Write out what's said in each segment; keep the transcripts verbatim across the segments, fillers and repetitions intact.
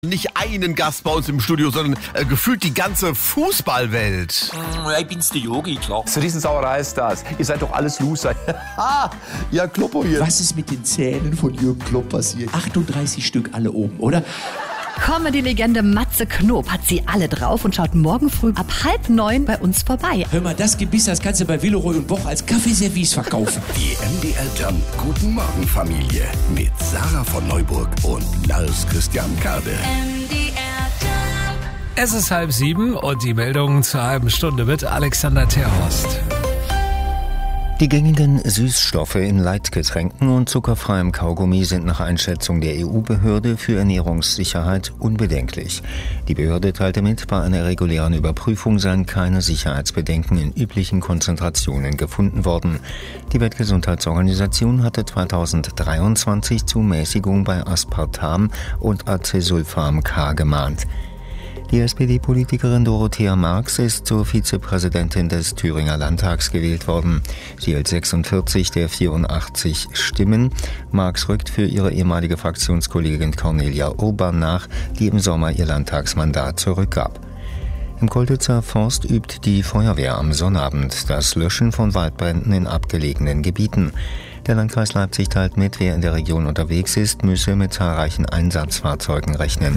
Nicht einen Gast bei uns im Studio, sondern äh, gefühlt die ganze Fußballwelt. Ja, ich bin's, der Yogi, klar. So Riesensauerei ist das. Ihr seid doch alles Loser. Ja, Kloppo hier. Was ist mit den Zähnen von Jürgen Klopp passiert? achtunddreißig Stück alle oben, oder? Comedy-Legende Matze Knob hat sie alle drauf und schaut morgen früh ab halb neun bei uns vorbei. Hör mal, das Gebiss, das kannst du bei Villeroy und Boch als Kaffeeservice verkaufen. Die M D R Jump Guten Morgen Familie mit Sarah von Neuburg und Lars Christian Kade. Es ist halb sieben und die Meldung zur halben Stunde mit Alexander Terhorst. Die gängigen Süßstoffe in Leitgetränken und zuckerfreiem Kaugummi sind nach Einschätzung der E U-Behörde für Ernährungssicherheit unbedenklich. Die Behörde teilte mit, bei einer regulären Überprüfung seien keine Sicherheitsbedenken in üblichen Konzentrationen gefunden worden. Die Weltgesundheitsorganisation hatte zweitausenddreiundzwanzig zu Mäßigung bei Aspartam und Acesulfam K gemahnt. Die S P D-Politikerin Dorothea Marx ist zur Vizepräsidentin des Thüringer Landtags gewählt worden. Sie hält sechsundvierzig der vierundachtzig Stimmen. Marx rückt für ihre ehemalige Fraktionskollegin Cornelia Urban nach, die im Sommer ihr Landtagsmandat zurückgab. Im Kolditzer Forst übt die Feuerwehr am Sonnabend das Löschen von Waldbränden in abgelegenen Gebieten. Der Landkreis Leipzig teilt mit, wer in der Region unterwegs ist, müsse mit zahlreichen Einsatzfahrzeugen rechnen.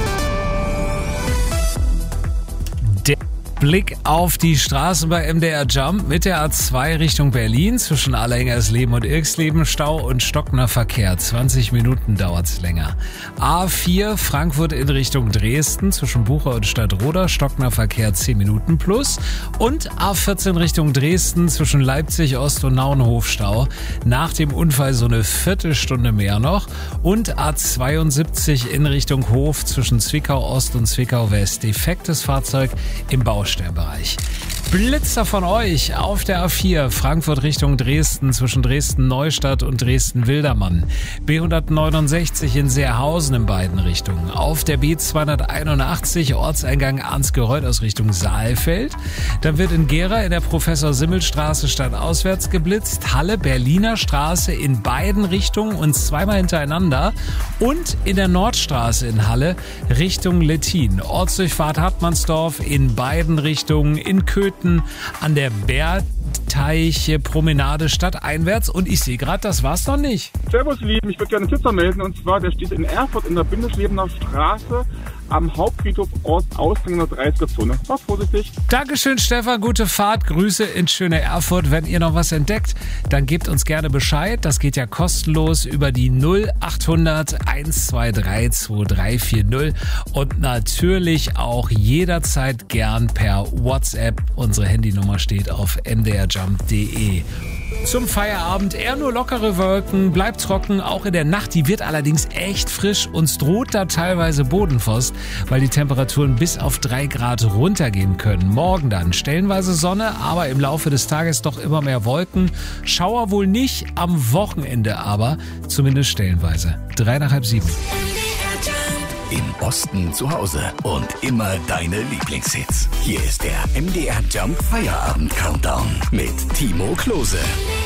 Blick auf die Straßen bei M D R Jump mit der A zwei Richtung Berlin zwischen Allerhengersleben und Irxleben Stau und stockender Verkehr. zwanzig Minuten dauert's länger. A vier Frankfurt in Richtung Dresden zwischen Bucher und Stadtroda stockender Verkehr zehn Minuten plus und A vierzehn Richtung Dresden zwischen Leipzig Ost und Naunhof Stau. Nach dem Unfall so eine Viertelstunde mehr noch und A zweiundsiebzig in Richtung Hof zwischen Zwickau Ost und Zwickau West. Defektes Fahrzeug im Baustellenbereich. Blitzer von euch auf der A vier Frankfurt Richtung Dresden zwischen Dresden-Neustadt und Dresden-Wildermann. B hundertneunundsechzig in Seerhausen in beiden Richtungen. Auf der B zweihunderteinundachtzig Ortseingang Arnsgereuth aus Richtung Saalfeld. Dann wird in Gera in der Professor-Simmel-Straße stadtauswärts geblitzt. Halle Berliner Straße in beiden Richtungen und zweimal hintereinander. Und in der Nordstraße in Halle Richtung Lettin. Ortsdurchfahrt Hartmannsdorf in beiden Richtungen, in Köthen an der Bärteiche Promenade stadteinwärts. Und ich sehe gerade, das war's noch nicht. Servus, Lieben, ich würde gerne einen Tipper melden. Und zwar, der steht in Erfurt in der Bindeslebener Straße am Hauptfriedhof Ostausgang in der dreißiger-Zone. War vorsichtig. Dankeschön, Stefan. Gute Fahrt. Grüße in schöne Erfurt. Wenn ihr noch was entdeckt, dann gebt uns gerne Bescheid. Das geht ja kostenlos über die null achthundert eins zwei drei zwei drei vier null und natürlich auch jederzeit gern per WhatsApp. Unsere Handynummer steht auf m d r jump punkt d e. Zum Feierabend eher nur lockere Wolken, bleibt trocken, auch in der Nacht. Die wird allerdings echt frisch. Uns droht da teilweise Bodenfrost, weil die Temperaturen bis auf drei Grad runtergehen können. Morgen dann stellenweise Sonne, aber im Laufe des Tages doch immer mehr Wolken. Schauer wohl nicht, am Wochenende aber zumindest stellenweise. Drei nach halb sieben. Im Osten zu Hause und immer deine Lieblingshits. Hier ist der M D R Jump Feierabend Countdown mit Timo Klose.